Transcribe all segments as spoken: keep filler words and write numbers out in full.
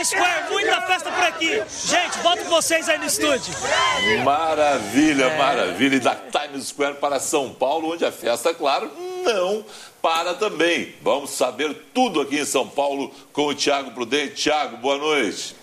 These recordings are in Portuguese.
Times Square, muita festa por aqui. Gente, volto com vocês aí no estúdio. Maravilha, é. maravilha. E da Times Square para São Paulo, onde a festa, claro, não para também. Vamos saber tudo aqui em São Paulo com o Thiago Prudente. Thiago, boa noite.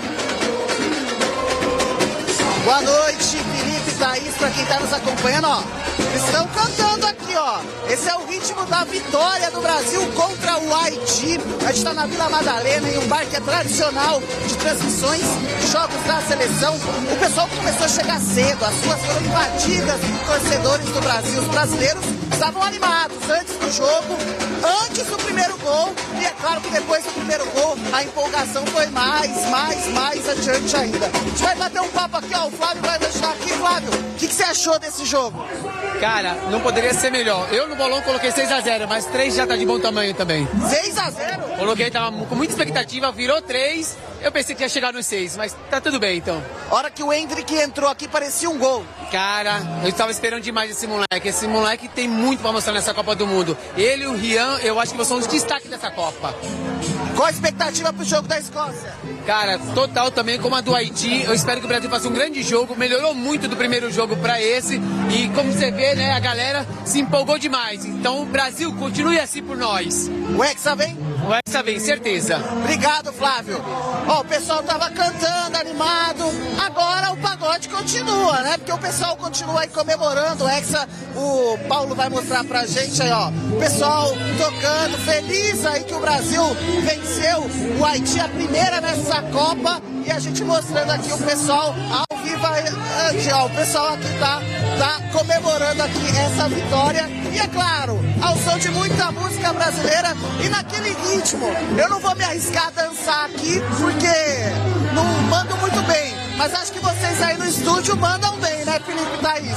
Boa noite, Felipe, Thaís, para quem está nos acompanhando, ó. Estão cantando aqui, ó. Esse é o ritmo da vitória do Brasil contra o Haiti. A gente está na Vila Madalena, em um bar que é tradicional de transmissões de jogos da seleção. O pessoal começou a chegar cedo, as ruas foram invadidas por torcedores do Brasil. Os brasileiros estavam animados antes do jogo, antes do primeiro gol. E é claro que depois do primeiro gol, a empolgação foi mais, mais, mais adiante ainda. A gente vai bater um papo aqui, ó. O Flávio vai deixar aqui. Flávio, o que, que você achou desse jogo? Cara, não poderia ser melhor. Eu no bolão coloquei seis a zero, mas três já tá de bom tamanho também. seis a zero? Coloquei, tava com muita expectativa, virou três. Eu pensei que ia chegar nos seis, mas tá tudo bem então. A hora que o Endrick entrou aqui, parecia um gol. Cara, eu estava esperando demais esse moleque. Esse moleque tem muito pra mostrar nessa Copa do Mundo. Ele e o Rian, eu acho que são os destaques dessa Copa. Qual a expectativa pro jogo da Escócia? Cara, total também, como a do Haiti. Eu espero que o Brasil faça um grande jogo. Melhorou muito do primeiro jogo pra esse. E como você vê, né, a galera se empolgou demais. Então o Brasil continue assim por nós. O Hexa vem? O Hexa vem, certeza. Obrigado, Flávio. Ó, o pessoal tava cantando, animado. Agora o pagode continua, né? Porque o pessoal continua aí comemorando. O Hexa, o Paulo vai mostrar pra gente aí, ó. O pessoal tocando, feliz aí que o Brasil venceu o Haiti, a primeira nessa Copa. E a gente mostrando aqui o pessoal ao vivo aqui, ó. O pessoal aqui tá, tá comemorando aqui essa vitória. E é claro, ao som de muita música brasileira e naquele ritmo. Eu não vou me arriscar a dançar aqui porque não mando muito bem. Mas acho que vocês aí no estúdio mandam bem, né, Felipe e Thaís?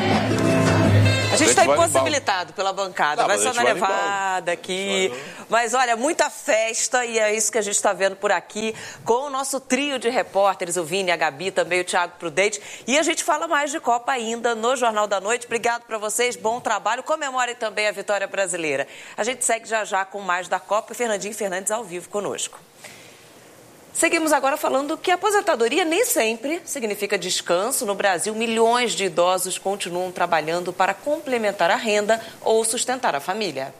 A gente está impossibilitado pela bancada, vai só na levada aqui. Mas olha, muita festa e é isso que a gente está vendo por aqui com o nosso trio de repórteres, o Vini, a Gabi, também o Thiago Prudente. E a gente fala mais de Copa ainda no Jornal da Noite. Obrigado para vocês, bom trabalho. Comemorem também a vitória brasileira. A gente segue já já com mais da Copa e Fernandinho Fernandes ao vivo conosco. Seguimos agora falando que a aposentadoria nem sempre significa descanso. No Brasil, milhões de idosos continuam trabalhando para complementar a renda ou sustentar a família.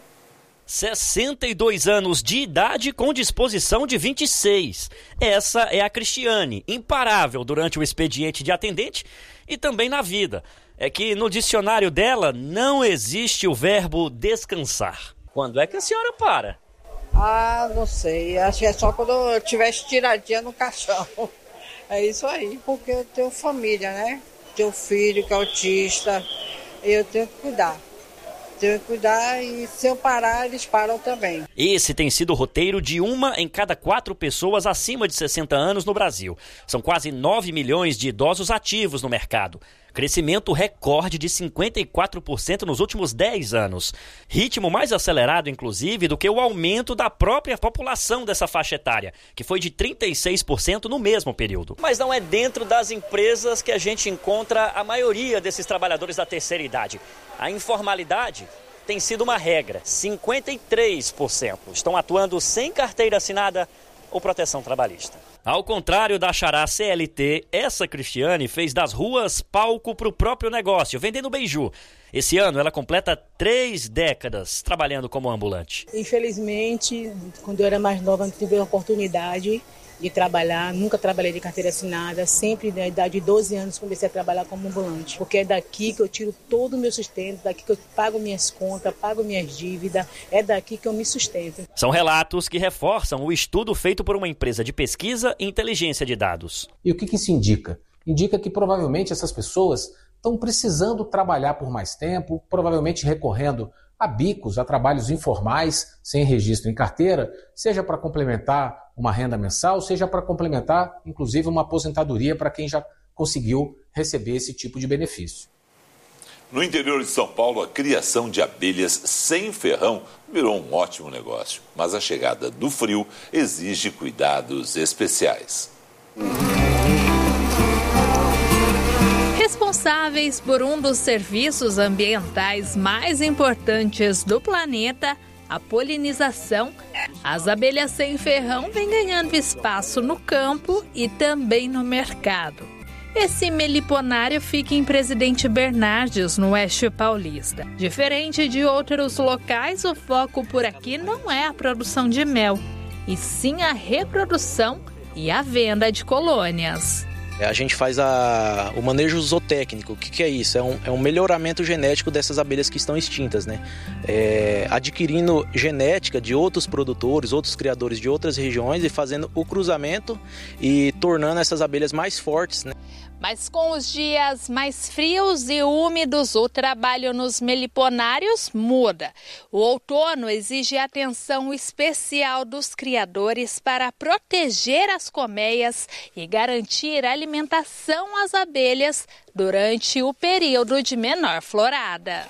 sessenta e dois anos de idade com disposição de vinte e seis. Essa é a Cristiane, imparável durante o expediente de atendente e também na vida. É que no dicionário dela não existe o verbo descansar. Quando é que a senhora para? Ah, não sei. Acho que é só quando eu estiver estiradinha no caixão. É isso aí. Porque eu tenho família, né? Tenho filho que é autista. E eu tenho que cuidar. Tenho que cuidar e se eu parar, eles param também. Esse tem sido o roteiro de uma em cada quatro pessoas acima de sessenta anos no Brasil. São quase nove milhões de idosos ativos no mercado. Crescimento recorde de cinquenta e quatro por cento nos últimos dez anos. Ritmo mais acelerado, inclusive, do que o aumento da própria população dessa faixa etária, que foi de trinta e seis por cento no mesmo período. Mas não é dentro das empresas que a gente encontra a maioria desses trabalhadores da terceira idade. A informalidade tem sido uma regra. cinquenta e três por cento estão atuando sem carteira assinada ou proteção trabalhista. Ao contrário da xará C L T, essa Cristiane fez das ruas palco para o próprio negócio, vendendo beiju. Esse ano ela completa três décadas trabalhando como ambulante. Infelizmente, quando eu era mais nova, não tive a oportunidade de trabalhar, nunca trabalhei de carteira assinada, sempre na idade de doze anos comecei a trabalhar como ambulante, porque é daqui que eu tiro todo o meu sustento, daqui que eu pago minhas contas, pago minhas dívidas, é daqui que eu me sustento. São relatos que reforçam o estudo feito por uma empresa de pesquisa e inteligência de dados. E o que, que isso indica? Indica que provavelmente essas pessoas estão precisando trabalhar por mais tempo, provavelmente recorrendo a bicos, a trabalhos informais, sem registro em carteira, seja para complementar uma renda mensal, seja para complementar, inclusive, uma aposentadoria para quem já conseguiu receber esse tipo de benefício. No interior de São Paulo, a criação de abelhas sem ferrão virou um ótimo negócio, mas a chegada do frio exige cuidados especiais. Responsáveis por um dos serviços ambientais mais importantes do planeta, a polinização, as abelhas sem ferrão vêm ganhando espaço no campo e também no mercado. Esse meliponário fica em Presidente Bernardes, no Oeste Paulista. Diferente de outros locais, o foco por aqui não é a produção de mel, e sim a reprodução e a venda de colônias. A gente faz a, o manejo zootécnico. O que, que é isso? É um, é um melhoramento genético dessas abelhas que estão extintas, né? É, adquirindo genética de outros produtores, outros criadores de outras regiões e fazendo o cruzamento e tornando essas abelhas mais fortes, né? Mas com os dias mais frios e úmidos, o trabalho nos meliponários muda. O outono exige atenção especial dos criadores para proteger as colmeias e garantir alimentação às abelhas durante o período de menor florada.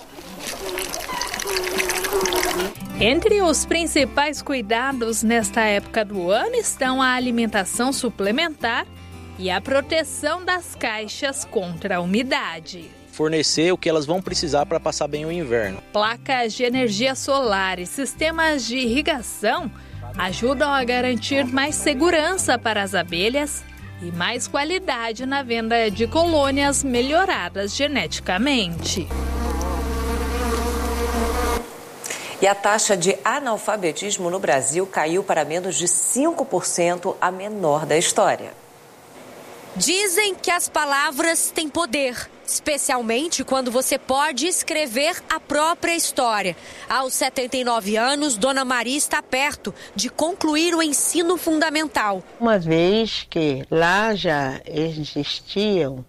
Entre os principais cuidados nesta época do ano estão a alimentação suplementar e a proteção das caixas contra a umidade. Fornecer o que elas vão precisar para passar bem o inverno. Placas de energia solar e sistemas de irrigação ajudam a garantir mais segurança para as abelhas e mais qualidade na venda de colônias melhoradas geneticamente. E a taxa de analfabetismo no Brasil caiu para menos de cinco por cento, a menor da história. Dizem que as palavras têm poder, especialmente quando você pode escrever a própria história. Aos setenta e nove anos, Dona Maria está perto de concluir o ensino fundamental. Uma vez que lá já existiam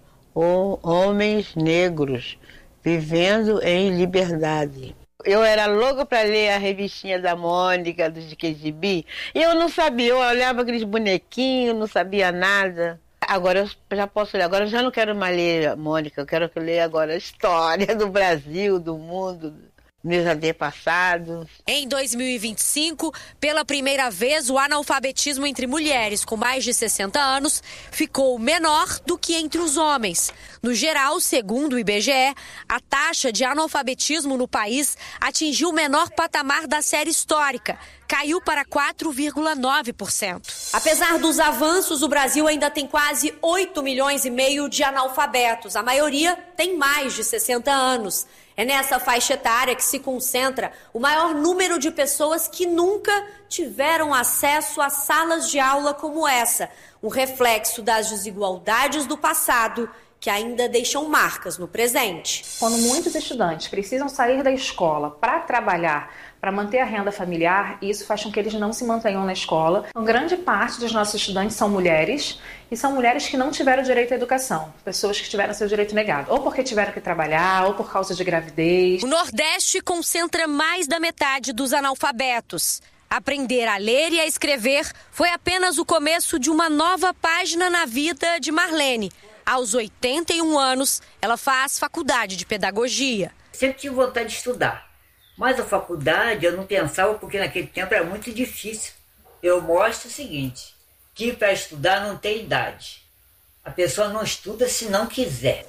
homens negros vivendo em liberdade. Eu era louca para ler a revistinha da Mônica, do G G B, e eu não sabia, eu olhava aqueles bonequinhos, não sabia nada. Agora eu já posso ler, agora eu já não quero mais ler a Mônica, eu quero ler agora a história do Brasil, do mundo, meus antepassados. Em dois mil e vinte e cinco, pela primeira vez, o analfabetismo entre mulheres com mais de sessenta anos ficou menor do que entre os homens. No geral, segundo o I B G E, a taxa de analfabetismo no país atingiu o menor patamar da série histórica. Caiu para quatro vírgula nove por cento. Apesar dos avanços, o Brasil ainda tem quase oito milhões e meio de analfabetos. A maioria tem mais de sessenta anos. É nessa faixa etária que se concentra o maior número de pessoas que nunca tiveram acesso a salas de aula como essa. Um reflexo das desigualdades do passado que ainda deixam marcas no presente. Quando muitos estudantes precisam sair da escola para trabalhar, para manter a renda familiar, isso faz com que eles não se mantenham na escola. Então, grande parte dos nossos estudantes são mulheres, e são mulheres que não tiveram direito à educação, pessoas que tiveram seu direito negado, ou porque tiveram que trabalhar, ou por causa de gravidez. O Nordeste concentra mais da metade dos analfabetos. Aprender a ler e a escrever foi apenas o começo de uma nova página na vida de Marlene. Aos oitenta e um anos, ela faz faculdade de pedagogia. Sempre tive vontade de estudar, mas a faculdade eu não pensava porque naquele tempo era muito difícil. Eu mostro o seguinte, que para estudar não tem idade. A pessoa não estuda se não quiser.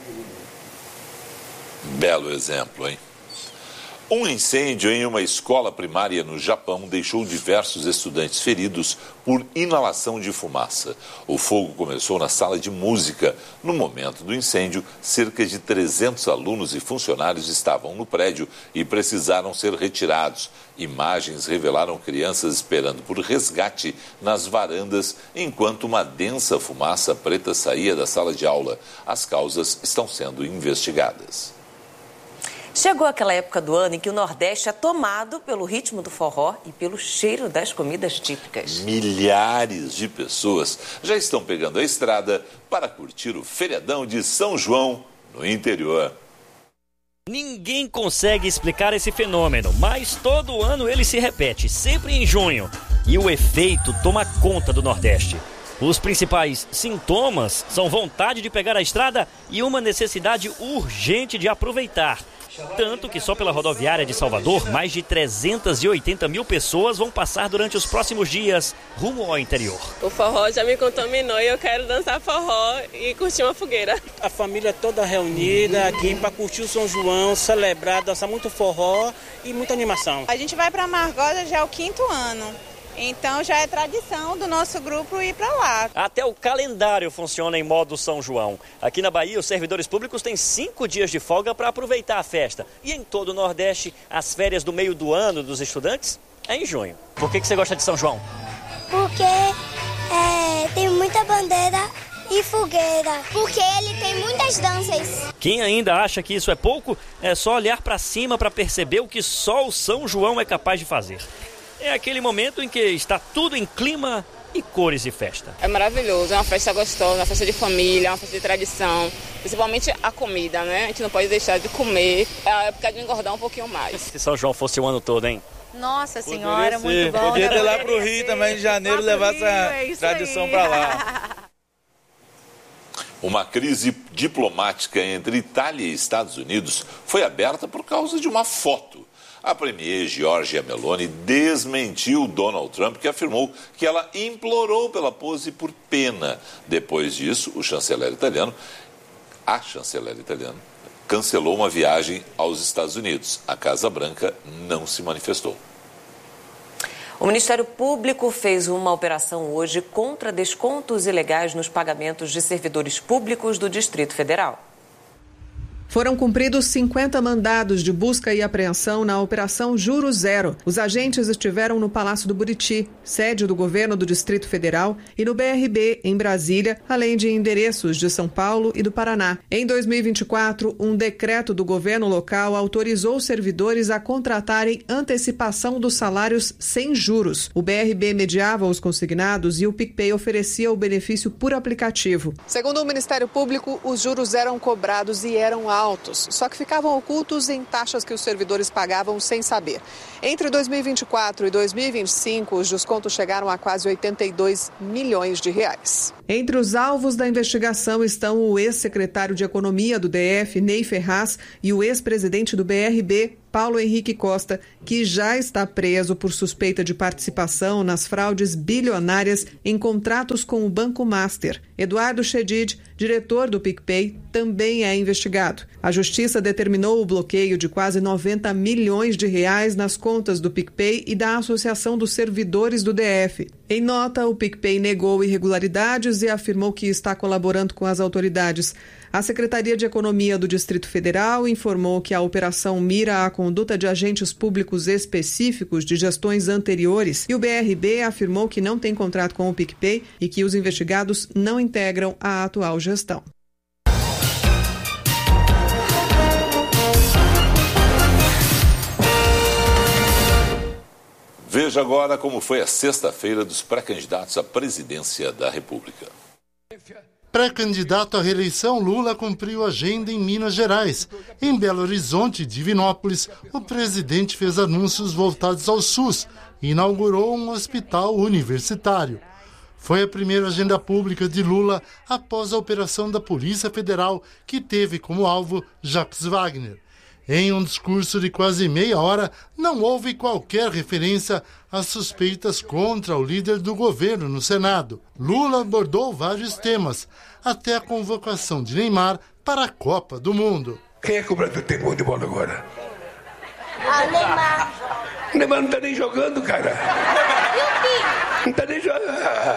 Belo exemplo, hein? Um incêndio em uma escola primária no Japão deixou diversos estudantes feridos por inalação de fumaça. O fogo começou na sala de música. No momento do incêndio, cerca de trezentos alunos e funcionários estavam no prédio e precisaram ser retirados. Imagens revelaram crianças esperando por resgate nas varandas, enquanto uma densa fumaça preta saía da sala de aula. As causas estão sendo investigadas. Chegou aquela época do ano em que o Nordeste é tomado pelo ritmo do forró e pelo cheiro das comidas típicas. Milhares de pessoas já estão pegando a estrada para curtir o feriadão de São João no interior. Ninguém consegue explicar esse fenômeno, mas todo ano ele se repete, sempre em junho. E o efeito toma conta do Nordeste. Os principais sintomas são vontade de pegar a estrada e uma necessidade urgente de aproveitar. Tanto que só pela rodoviária de Salvador, mais de trezentas e oitenta mil pessoas vão passar durante os próximos dias rumo ao interior. O forró já me contaminou e eu quero dançar forró e curtir uma fogueira. A família toda reunida aqui para curtir o São João, celebrar, dançar muito forró e muita animação. A gente vai para Amargosa já é o quinto ano. Então já é tradição do nosso grupo ir para lá. Até o calendário funciona em modo São João. Aqui na Bahia, os servidores públicos têm cinco dias de folga para aproveitar a festa. E em todo o Nordeste, as férias do meio do ano dos estudantes é em junho. Por que que você gosta de São João? Porque é, tem muita bandeira e fogueira. Porque ele tem muitas danças. Quem ainda acha que isso é pouco, é só olhar para cima para perceber o que só o São João é capaz de fazer. É aquele momento em que está tudo em clima e cores de festa. É maravilhoso, é uma festa gostosa, uma festa de família, uma festa de tradição. Principalmente a comida, né? A gente não pode deixar de comer. É a época de engordar um pouquinho mais. Se São João fosse o ano todo, hein? Nossa senhora, muito bom. Podia ter lá pro Rio também, em janeiro, levar essa é tradição para lá. Uma crise diplomática entre Itália e Estados Unidos foi aberta por causa de uma foto. A premier Giorgia Meloni desmentiu Donald Trump, que afirmou que ela implorou pela pose por pena. Depois disso, o chanceler italiano, a chanceler italiana, cancelou uma viagem aos Estados Unidos. A Casa Branca não se manifestou. O Ministério Público fez uma operação hoje contra descontos ilegais nos pagamentos de servidores públicos do Distrito Federal. Foram cumpridos cinquenta mandados de busca e apreensão na Operação Juro Zero. Os agentes estiveram no Palácio do Buriti, sede do governo do Distrito Federal, e no B R B, em Brasília, além de endereços de São Paulo e do Paraná. Em dois mil e vinte e quatro, um decreto do governo local autorizou servidores a contratarem antecipação dos salários sem juros. O B R B mediava os consignados e o PicPay oferecia o benefício por aplicativo. Segundo o Ministério Público, os juros eram cobrados e eram altos. altos, só que ficavam ocultos em taxas que os servidores pagavam sem saber. Entre dois mil e vinte e quatro e dois mil e vinte e cinco, os descontos chegaram a quase oitenta e dois milhões de reais. Entre os alvos da investigação estão o ex-secretário de Economia do D F, Ney Ferraz, e o ex-presidente do B R B, Paulo Henrique Costa, que já está preso por suspeita de participação nas fraudes bilionárias em contratos com o Banco Master. Eduardo Chedid, diretor do PicPay, também é investigado. A Justiça determinou o bloqueio de quase noventa milhões de reais nas contas do PicPay e da Associação dos Servidores do D F. Em nota, o PicPay negou irregularidades e afirmou que está colaborando com as autoridades. A Secretaria de Economia do Distrito Federal informou que a operação mira a conduta de agentes públicos específicos de gestões anteriores e o B R B afirmou que não tem contrato com o PicPay e que os investigados não integram a atual gestão. Veja agora como foi a sexta-feira dos pré-candidatos à presidência da República. Pré-candidato à reeleição, Lula cumpriu agenda em Minas Gerais. Em Belo Horizonte e Divinópolis, o presidente fez anúncios voltados ao SUS e inaugurou um hospital universitário. Foi a primeira agenda pública de Lula após a operação da Polícia Federal, que teve como alvo Jacques Wagner. Em um discurso de quase meia hora, não houve qualquer referência às suspeitas contra o líder do governo no Senado. Lula abordou vários temas, até a convocação de Neymar para a Copa do Mundo. Quem é que o Brasil tem bom de bola agora? Ah, Neymar. O Neymar não está nem jogando, cara. Não está nem jogando.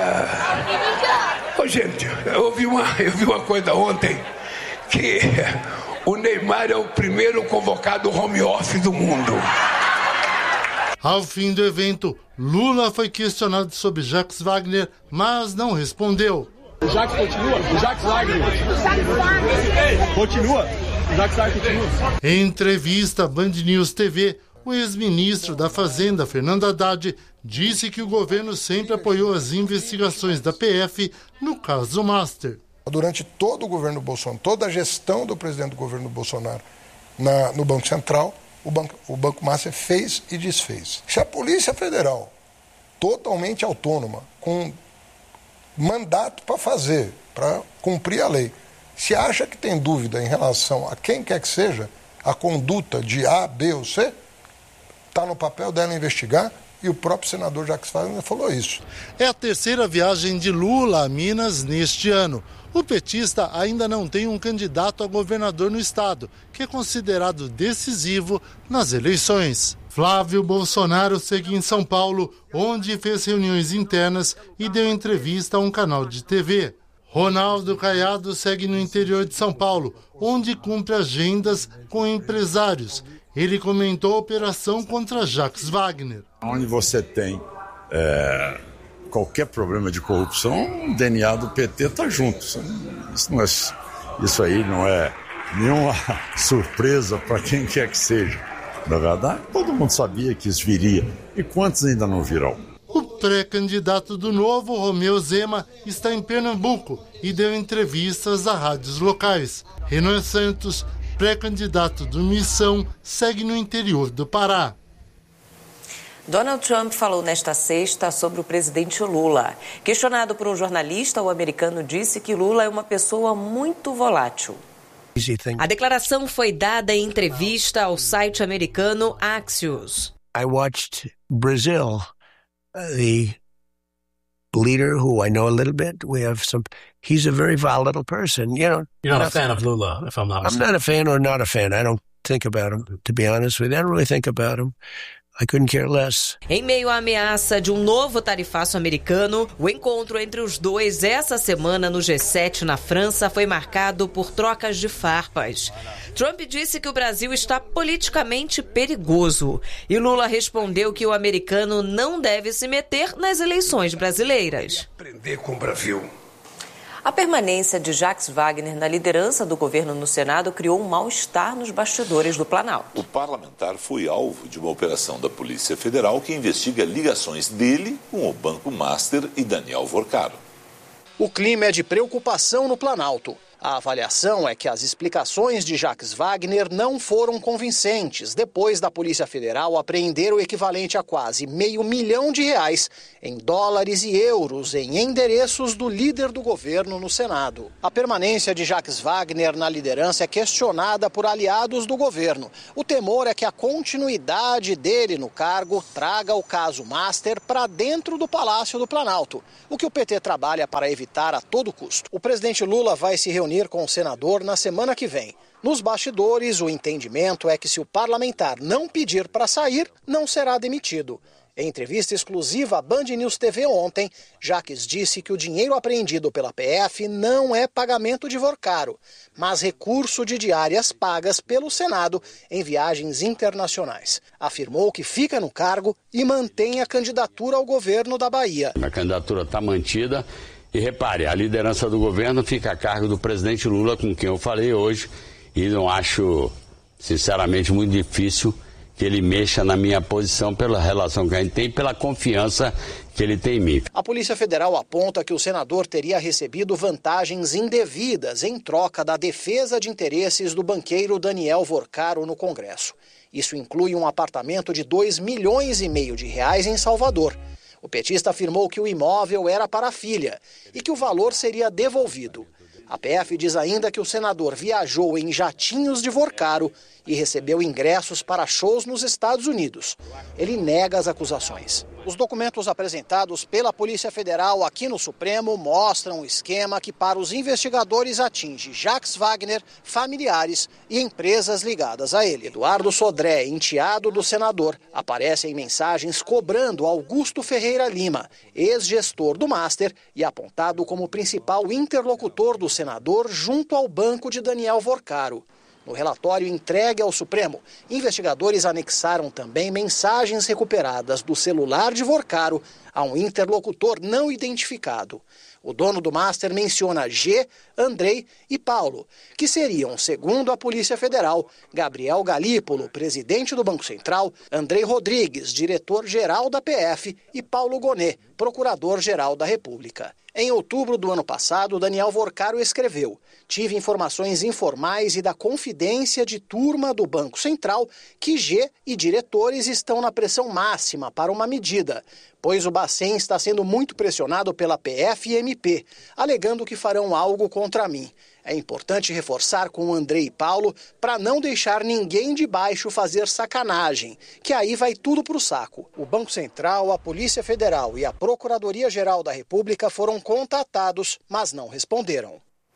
Ô, gente, eu ouvi uma, eu vi uma coisa ontem que... O Neymar é o primeiro convocado home office do mundo. Ao fim do evento, Lula foi questionado sobre Jacques Wagner, mas não respondeu. O Jacques continua? O Jacques Wagner? Continua? O Jacques Wagner continua? Em entrevista à Band News T V, o ex-ministro da Fazenda, Fernando Haddad, disse que o governo sempre apoiou as investigações da P F no caso Master. Durante todo o governo Bolsonaro, toda a gestão do presidente do governo Bolsonaro na, no Banco Central, o Banco, o Banco Master fez e desfez. Se a Polícia Federal, totalmente autônoma, com mandato para fazer, para cumprir a lei, se acha que tem dúvida em relação a quem quer que seja, a conduta de A, B ou C, está no papel dela investigar, e o próprio senador Jacques Wagner falou isso. É a terceira viagem de Lula a Minas neste ano. O petista ainda não tem um candidato a governador no estado, que é considerado decisivo nas eleições. Flávio Bolsonaro segue em São Paulo, onde fez reuniões internas e deu entrevista a um canal de T V. Ronaldo Caiado segue no interior de São Paulo, onde cumpre agendas com empresários. Ele comentou a operação contra Jacques Wagner. Onde você tem é, qualquer problema de corrupção, o D N A do P T está junto. Isso, não é, isso aí não é nenhuma surpresa para quem quer que seja. Na verdade, todo mundo sabia que isso viria. E quantos ainda não virão? O pré-candidato do Novo, Romeu Zema, está em Pernambuco e deu entrevistas a rádios locais. Renan Santos, pré-candidato do Missão, segue no interior do Pará. Donald Trump falou nesta sexta sobre o presidente Lula. Questionado por um jornalista, o americano disse que Lula é uma pessoa muito volátil. A declaração foi dada em entrevista ao site americano Axios. I watched Brazil, the leader who I know a little bit. We have some. He's a very volatile person. You know. You're not, not a fan of Lula, if I'm not mistaken. I'm not a fan or not a fan. I don't think about him, to be honest with you. I don't really think about him. I couldn't care less. Em meio à ameaça de um novo tarifaço americano, o encontro entre os dois essa semana no G sete na França foi marcado por trocas de farpas. Trump disse que o Brasil está politicamente perigoso e Lula respondeu que o americano não deve se meter nas eleições brasileiras. Aprender com o Brasil. A permanência de Jacques Wagner na liderança do governo no Senado criou um mal-estar nos bastidores do Planalto. O parlamentar foi alvo de uma operação da Polícia Federal que investiga ligações dele com o Banco Master e Daniel Vorcaro. O clima é de preocupação no Planalto. A avaliação é que as explicações de Jacques Wagner não foram convincentes depois da Polícia Federal apreender o equivalente a quase meio milhão de reais em dólares e euros em endereços do líder do governo no Senado. A permanência de Jacques Wagner na liderança é questionada por aliados do governo. O temor é que a continuidade dele no cargo traga o caso Master para dentro do Palácio do Planalto, o que o P T trabalha para evitar a todo custo. O presidente Lula vai se reunir com o senador na semana que vem. Nos bastidores, o entendimento é que se o parlamentar não pedir para sair, não será demitido. Em entrevista exclusiva à Band News T V ontem, Jacques disse que o dinheiro apreendido pela P F não é pagamento de Vorcaro, mas recurso de diárias pagas pelo Senado em viagens internacionais. Afirmou que fica no cargo e mantém a candidatura ao governo da Bahia. A candidatura está mantida. E repare, a liderança do governo fica a cargo do presidente Lula, com quem eu falei hoje, e não acho, sinceramente, muito difícil que ele mexa na minha posição pela relação que a gente tem e pela confiança que ele tem em mim. A Polícia Federal aponta que o senador teria recebido vantagens indevidas em troca da defesa de interesses do banqueiro Daniel Vorcaro no Congresso. Isso inclui um apartamento de dois milhões e meio de reais em Salvador. O petista afirmou que o imóvel era para a filha e que o valor seria devolvido. A P F diz ainda que o senador viajou em jatinhos de Vorcaro e recebeu ingressos para shows nos Estados Unidos. Ele nega as acusações. Os documentos apresentados pela Polícia Federal aqui no Supremo mostram o esquema que para os investigadores atinge Jacques Wagner, familiares e empresas ligadas a ele. Eduardo Sodré, enteado do senador, aparece em mensagens cobrando Augusto Ferreira Lima, ex-gestor do Master e apontado como principal interlocutor do senador junto ao banco de Daniel Vorcaro. No relatório entregue ao Supremo, investigadores anexaram também mensagens recuperadas do celular de Vorcaro a um interlocutor não identificado. O dono do Master menciona G, Andrei e Paulo, que seriam, segundo a Polícia Federal, Gabriel Galípolo, presidente do Banco Central, Andrei Rodrigues, diretor-geral da P F, e Paulo Gonet, procurador-geral da República. Em outubro do ano passado, Daniel Vorcaro escreveu: tive informações informais e da confidência de turma do Banco Central que G e diretores estão na pressão máxima para uma medida, pois o Bacen está sendo muito pressionado pela P F e M P, alegando que farão algo contra mim. É importante reforçar com o André e Paulo para não deixar ninguém de baixo fazer sacanagem, que aí vai tudo para o saco. O Banco Central, a Polícia Federal e a Procuradoria-Geral da República foram contatados, mas não responderam.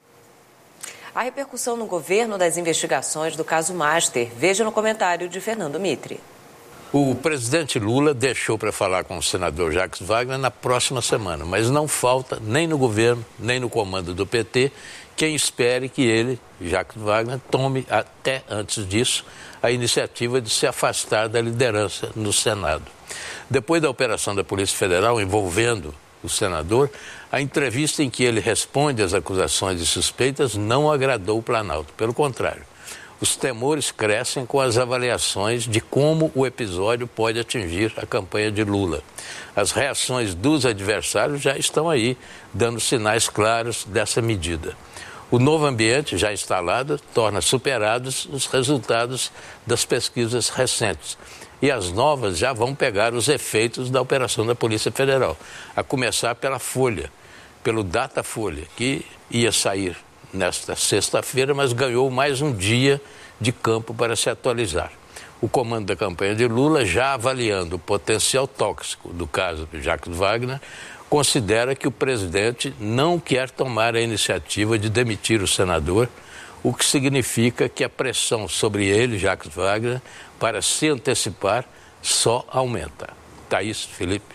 A repercussão no governo das investigações do caso Master. Veja no comentário de Fernando Mitre. O presidente Lula deixou para falar com o senador Jacques Wagner na próxima semana, mas não falta nem no governo, nem no comando do P T, quem espere que ele, Jacques Wagner, tome até antes disso a iniciativa de se afastar da liderança no Senado. Depois da operação da Polícia Federal envolvendo o senador, a entrevista em que ele responde às acusações e suspeitas não agradou o Planalto. Pelo contrário, os temores crescem com as avaliações de como o episódio pode atingir a campanha de Lula. As reações dos adversários já estão aí, dando sinais claros dessa medida. O novo ambiente já instalado torna superados os resultados das pesquisas recentes. E as novas já vão pegar os efeitos da operação da Polícia Federal, a começar pela Folha, pelo Datafolha, que ia sair nesta sexta-feira, mas ganhou mais um dia de campo para se atualizar. O comando da campanha de Lula, já avaliando o potencial tóxico do caso de Jacques Wagner, considera que o presidente não quer tomar a iniciativa de demitir o senador, o que significa que a pressão sobre ele, Jacques Wagner, para se antecipar, só aumenta. Thaís, Felipe.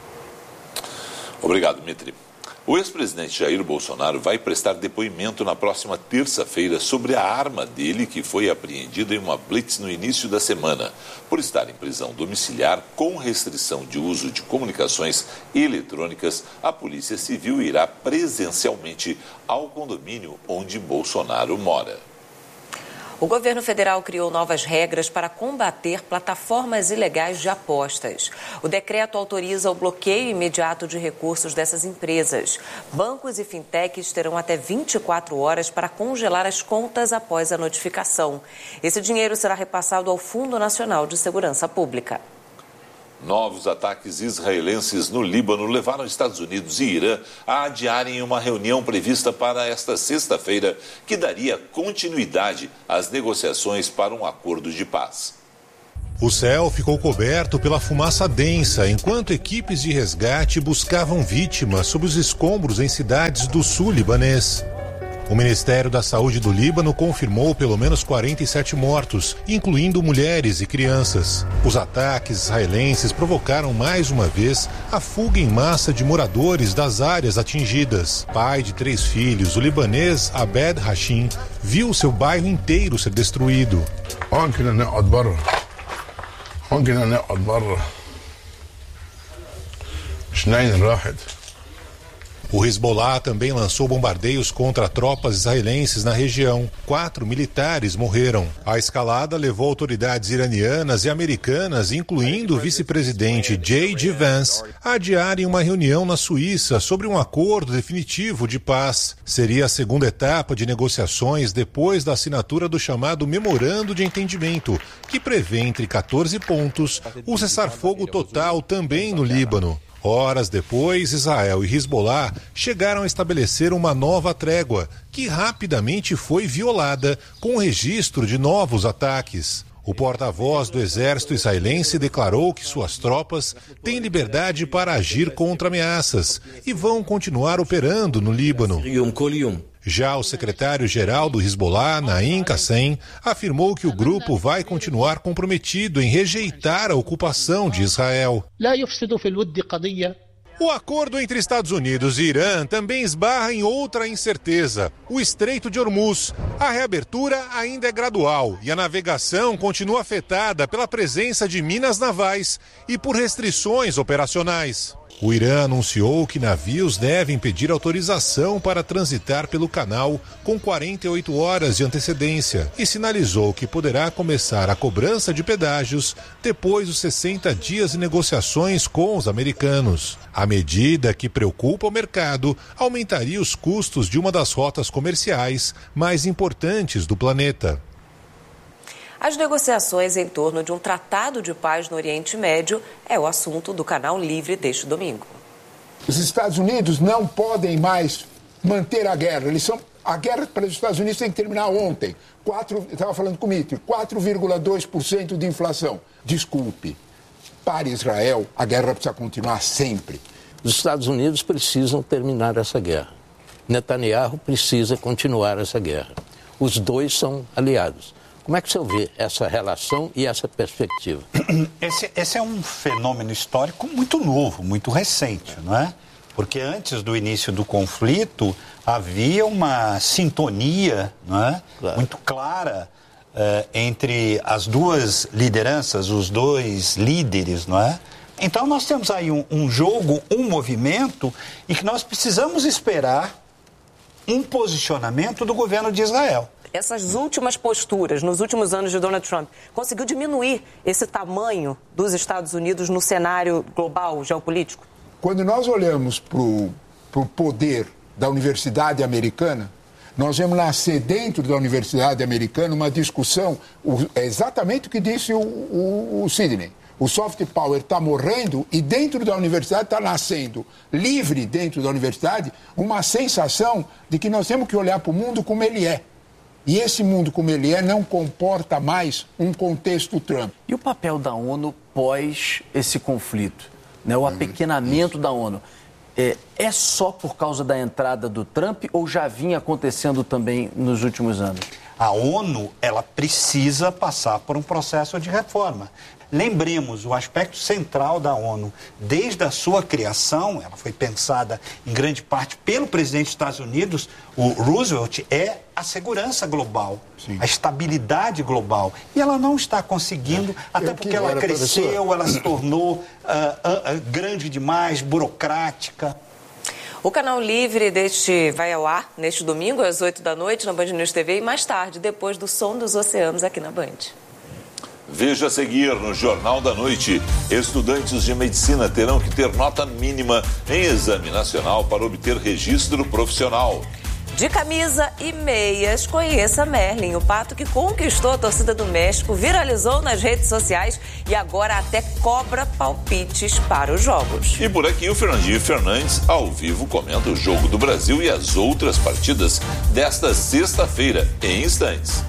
Obrigado, Mitri. O ex-presidente Jair Bolsonaro vai prestar depoimento na próxima terça-feira sobre a arma dele que foi apreendida em uma blitz no início da semana. Por estar em prisão domiciliar com restrição de uso de comunicações eletrônicas, a Polícia Civil irá presencialmente ao condomínio onde Bolsonaro mora. O governo federal criou novas regras para combater plataformas ilegais de apostas. O decreto autoriza o bloqueio imediato de recursos dessas empresas. Bancos e fintechs terão até vinte e quatro horas para congelar as contas após a notificação. Esse dinheiro será repassado ao Fundo Nacional de Segurança Pública. Novos ataques israelenses no Líbano levaram Estados Unidos e Irã a adiarem uma reunião prevista para esta sexta-feira, que daria continuidade às negociações para um acordo de paz. O céu ficou coberto pela fumaça densa, enquanto equipes de resgate buscavam vítimas sob os escombros em cidades do sul libanês. O Ministério da Saúde do Líbano confirmou pelo menos quarenta e sete mortos, incluindo mulheres e crianças. Os ataques israelenses provocaram mais uma vez a fuga em massa de moradores das áreas atingidas. Pai de três filhos, o libanês Abed Hashim, viu seu bairro inteiro ser destruído. O Hezbollah também lançou bombardeios contra tropas israelenses na região. Quatro militares morreram. A escalada levou autoridades iranianas e americanas, incluindo o vice-presidente J D Vance, a adiarem uma reunião na Suíça sobre um acordo definitivo de paz. Seria a segunda etapa de negociações depois da assinatura do chamado Memorando de Entendimento, que prevê, entre quatorze pontos, o cessar-fogo total também no Líbano. Horas depois, Israel e Hezbollah chegaram a estabelecer uma nova trégua, que rapidamente foi violada com o registro de novos ataques. O porta-voz do exército israelense declarou que suas tropas têm liberdade para agir contra ameaças e vão continuar operando no Líbano. Já o secretário-geral do Hezbollah, Naim Qassem, afirmou que o grupo vai continuar comprometido em rejeitar a ocupação de Israel. O acordo entre Estados Unidos e Irã também esbarra em outra incerteza: o Estreito de Hormuz. A reabertura ainda é gradual e a navegação continua afetada pela presença de minas navais e por restrições operacionais. O Irã anunciou que navios devem pedir autorização para transitar pelo canal com quarenta e oito horas de antecedência e sinalizou que poderá começar a cobrança de pedágios depois dos sessenta dias de negociações com os americanos. A medida, que preocupa o mercado, aumentaria os custos de uma das rotas comerciais mais importantes do planeta. As negociações em torno de um tratado de paz no Oriente Médio é o assunto do Canal Livre deste domingo. Os Estados Unidos não podem mais manter a guerra. Eles são... A guerra para os Estados Unidos tem que terminar ontem. quatro, eu estava falando com o Mitri, quatro vírgula dois por cento de inflação. Desculpe, para Israel, a guerra precisa continuar sempre. Os Estados Unidos precisam terminar essa guerra. Netanyahu precisa continuar essa guerra. Os dois são aliados. Como é que você vê essa relação e essa perspectiva? Esse, esse é um fenômeno histórico muito novo, muito recente, não é? Porque antes do início do conflito havia uma sintonia, não é? Claro. Muito clara eh, entre as duas lideranças, os dois líderes, não é? Então nós temos aí um, um jogo, um movimento e que nós precisamos esperar um posicionamento do governo de Israel. Essas últimas posturas, nos últimos anos de Donald Trump, conseguiu diminuir esse tamanho dos Estados Unidos no cenário global geopolítico? Quando nós olhamos para o poder da universidade americana, nós vemos nascer dentro da universidade americana uma discussão, o, é exatamente o que disse o, o, o Sidney. O soft power está morrendo e dentro da universidade está nascendo, livre dentro da universidade, uma sensação de que nós temos que olhar para o mundo como ele é. E esse mundo como ele é não comporta mais um contexto Trump. E o papel da ONU pós esse conflito? Né, o apequenamento da ONU, é, é só por causa da entrada do Trump ou já vinha acontecendo também nos últimos anos? A ONU, ela precisa passar por um processo de reforma. Lembremos, o aspecto central da ONU, desde a sua criação, ela foi pensada em grande parte pelo presidente dos Estados Unidos, o Roosevelt, é a segurança global, Sim. a estabilidade global. E ela não está conseguindo, é. até Eu porque ela cresceu, professor. ela se tornou uh, uh, uh, grande demais, burocrática. O Canal Livre deste vai ao ar neste domingo, às oito da noite, na Band News T V, e mais tarde, depois do Som dos Oceanos, aqui na Band. Veja a seguir no Jornal da Noite. Estudantes de medicina terão que ter nota mínima em exame nacional para obter registro profissional. De camisa e meias, conheça Merlin, o pato que conquistou a torcida do México, viralizou nas redes sociais e agora até cobra palpites para os jogos. E por aqui o Fernandinho Fernandes, ao vivo, comenta o jogo do Brasil e as outras partidas desta sexta-feira, em instantes.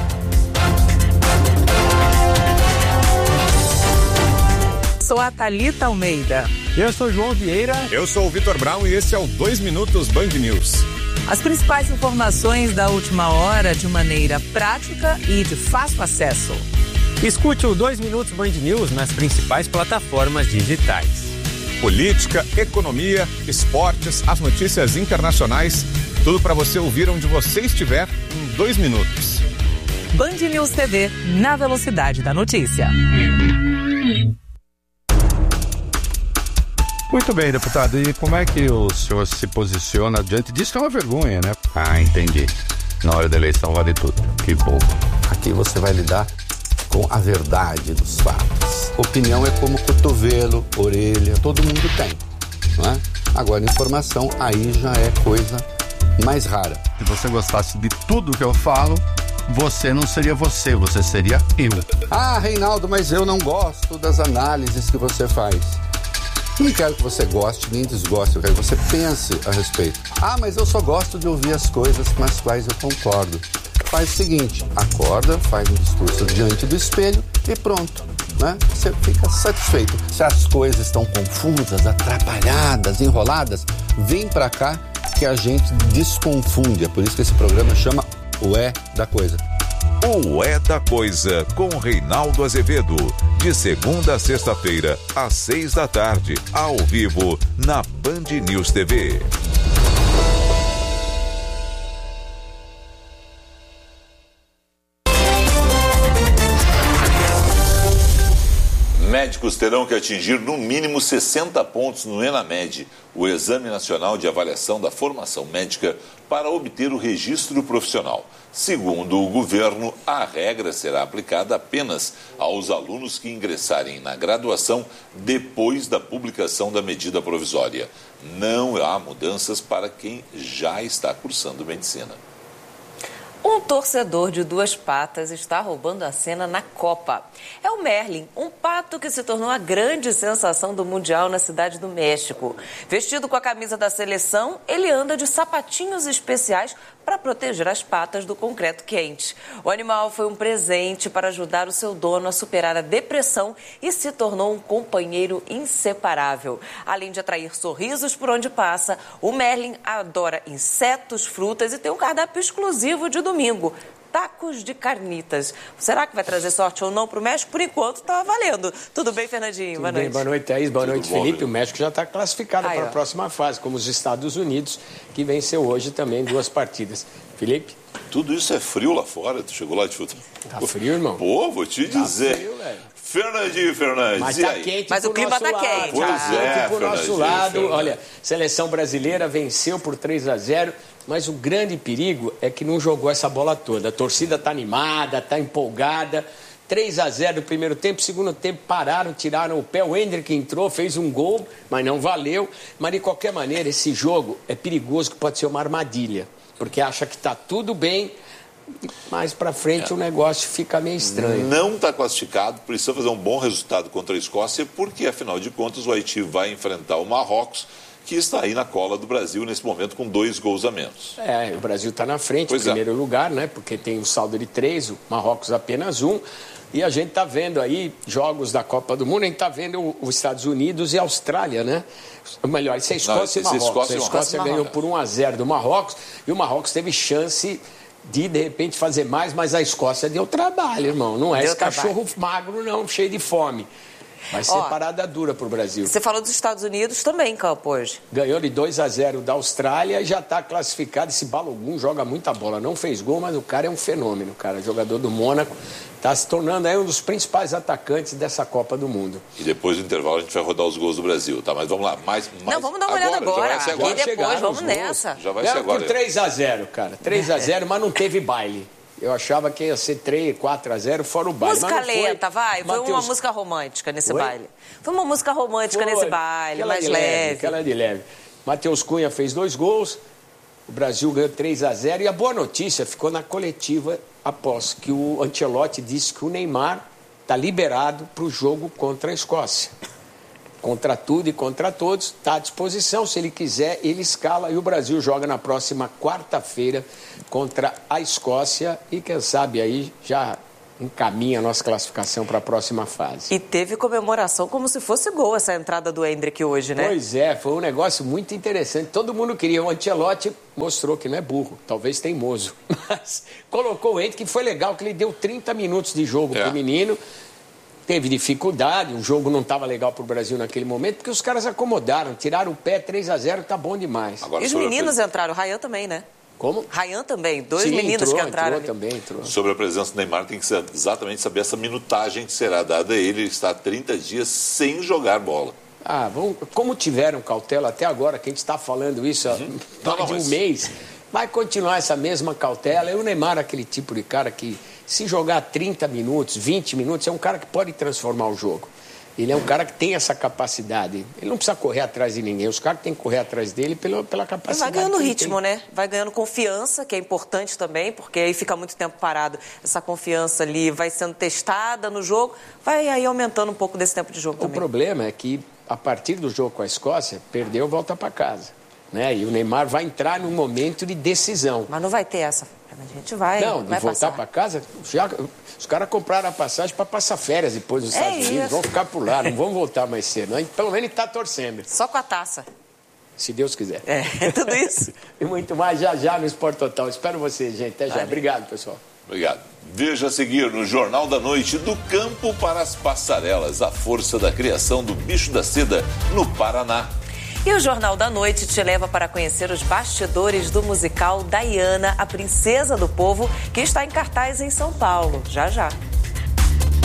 Sou a Thalita Almeida. Eu sou João Vieira. Eu sou o Vitor Brown e esse é o dois Minutos Band News. As principais informações da última hora de maneira prática e de fácil acesso. Escute o dois Minutos Band News nas principais plataformas digitais. Política, economia, esportes, as notícias internacionais, tudo para você ouvir onde você estiver em dois minutos. Band News T V, na velocidade da notícia. Muito bem, deputado. E como é que o senhor se posiciona diante disso? Que é uma vergonha, né? Ah, entendi. Na hora da eleição vale tudo. Que bom. Aqui você vai lidar com a verdade dos fatos. Opinião é como cotovelo, orelha, todo mundo tem, não é? Agora, informação, aí já é coisa mais rara. Se você gostasse de tudo que eu falo, você não seria você, você seria eu. Ah, Reinaldo, mas eu não gosto das análises que você faz. Não quero que você goste nem desgoste, eu quero que você pense a respeito. Ah, mas eu só gosto de ouvir as coisas com as quais eu concordo. Faz o seguinte, acorda, faz um discurso diante do espelho e pronto, né? Você fica satisfeito. Se as coisas estão confusas, atrapalhadas, enroladas, vem pra cá que a gente desconfunde. É por isso que esse programa chama O É da Coisa. O É da Coisa, com Reinaldo Azevedo, de segunda a sexta-feira, às seis da tarde, ao vivo, na Band News T V. Médicos terão que atingir no mínimo sessenta pontos no ENAMED, o Exame Nacional de Avaliação da Formação Médica, para obter o registro profissional. Segundo o governo, a regra será aplicada apenas aos alunos que ingressarem na graduação depois da publicação da medida provisória. Não há mudanças para quem já está cursando medicina. Um torcedor de duas patas está roubando a cena na Copa. É o Merlin, um pato que se tornou a grande sensação do Mundial na Cidade do México. Vestido com a camisa da seleção, ele anda de sapatinhos especiais para proteger as patas do concreto quente. O animal foi um presente para ajudar o seu dono a superar a depressão e se tornou um companheiro inseparável. Além de atrair sorrisos por onde passa, o Merlin adora insetos, frutas e tem um cardápio exclusivo de domingo. Tacos de carnitas. Será que vai trazer sorte ou não para o México? Por enquanto está valendo. Tudo bem, Fernandinho? Tudo boa bem, noite. boa noite, Thaís. Boa Tudo noite, bom, Felipe. meu? O México já está classificado Aí, para ó. a próxima fase, como os Estados Unidos, que venceu hoje também duas partidas. Felipe? Tudo isso é frio lá fora? Tu chegou lá de futebol? Tá frio, irmão? Pô, vou te Tá dizer. frio, velho. Fernandinho Fernandes, Mas e tá aí? quente Mas pro o clima nosso tá lado. quente. Pois Tá é, quente pro nosso Fernandinho, lado. Fernandes. Olha, seleção brasileira venceu por três a zero, mas o grande perigo é que não jogou essa bola toda. A torcida tá animada, tá empolgada. três a zero no primeiro tempo, segundo tempo pararam, tiraram o pé. O Hendrick entrou, fez um gol, mas não valeu. Mas de qualquer maneira, esse jogo é perigoso, que pode ser uma armadilha, porque acha que tá tudo bem. Mais pra frente É. o negócio fica meio estranho. Não está classificado, precisa fazer um bom resultado contra a Escócia, porque, afinal de contas, o Haiti vai enfrentar o Marrocos, que está aí na cola do Brasil nesse momento com dois gols a menos. É, o Brasil está na frente, Pois em é. primeiro lugar, né? Porque tem o saldo de três, o Marrocos apenas um. E a gente está vendo aí jogos da Copa do Mundo, a gente está vendo o- os Estados Unidos e a Austrália, né? Ou melhor, isso é Escócia Não, e esse é Marrocos. Escócia e a Escócia Marrocos. ganhou por um a zero do Marrocos e o Marrocos teve chance de, de repente, fazer mais, mas a Escócia deu trabalho, irmão. Não é Deu esse cachorro magro, não, cheio de fome. Vai ser Ó, parada dura pro Brasil. Você falou dos Estados Unidos também em campo hoje. Ganhou de dois a zero da Austrália e já está classificado. Esse Balogun joga muita bola. Não fez gol, mas o cara é um fenômeno, cara. Jogador do Mônaco. Está se tornando aí um dos principais atacantes dessa Copa do Mundo. E depois do intervalo a gente vai rodar os gols do Brasil, tá? Mas vamos lá, mais, mais Não, vamos dar uma olhada agora. Já vai ser agora. Aqui depois, chegaram vamos os gols. nessa. Já vai ser Ganhou agora. por três a zero, cara. três a zero, mas não teve baile. Eu achava que ia ser três, quatro a zero, fora o baile. Música mas não foi. lenta, vai. Foi Mateus- uma música romântica nesse Oi? baile. Foi uma música romântica Foi. nesse baile, Aquela mais de leve. Aquela de leve. Matheus Cunha fez dois gols, o Brasil ganhou três a zero e a boa notícia ficou na coletiva após que o Ancelotti disse que o Neymar está liberado para o jogo contra a Escócia. Contra tudo e contra todos, está à disposição. Se ele quiser, ele escala e o Brasil joga na próxima quarta-feira contra a Escócia e quem sabe aí já encaminha a nossa classificação para a próxima fase. E teve comemoração como se fosse gol essa entrada do Hendrick hoje, né? Pois é, foi um negócio muito interessante. Todo mundo queria. O Ancelotti mostrou que não é burro, talvez teimoso. Mas colocou o Hendrick, que foi legal, que ele deu trinta minutos de jogo É. pro menino. Teve dificuldade, o jogo não estava legal pro Brasil naquele momento, porque os caras acomodaram, tiraram o pé, três a zero, tá bom demais. Agora, E os sobre a meninos entraram, o Rayan também, né? Como? Rayan também, dois Sim, meninos entrou, que entraram. entrou ali. também, entrou. Sobre a presença do Neymar, tem que ser exatamente saber essa minutagem que será dada a ele. Ele está há trinta dias sem jogar bola. Ah, vamos, como tiveram cautela até agora, que a gente está falando isso há Uhum. mais Não, de um mas- mês, vai continuar essa mesma cautela. E o Neymar é aquele tipo de cara que, se jogar trinta minutos, vinte minutos, é um cara que pode transformar o jogo. Ele é um cara que tem essa capacidade. Ele não precisa correr atrás de ninguém. Os caras têm que correr atrás dele pela, pela E capacidade. vai ganhando que ele ritmo, tem. né? Vai ganhando confiança, que é importante também, porque aí fica muito tempo parado. Essa confiança ali vai sendo testada no jogo, vai aí aumentando um pouco desse tempo de jogo O também. problema é que, a partir do jogo com a Escócia, perdeu, volta para casa. Né? E o Neymar vai entrar num momento de decisão. Mas não vai ter essa. A gente vai, Não, de vai voltar passar. para casa, já, os caras compraram a passagem para passar férias depois dos É Estados Unidos, isso. vão ficar por lá, não vão voltar mais cedo. Né? Pelo menos está torcendo, Só com a taça. se Deus quiser. É, tudo isso. E muito mais já já no Esporte Total. Espero vocês, gente. Até já. Obrigado, pessoal. Obrigado. Veja a seguir no Jornal da Noite, do campo para as passarelas, a força da criação do bicho da seda no Paraná. E o Jornal da Noite te leva para conhecer os bastidores do musical Diana, a Princesa do Povo, que está em cartaz em São Paulo. Já, já.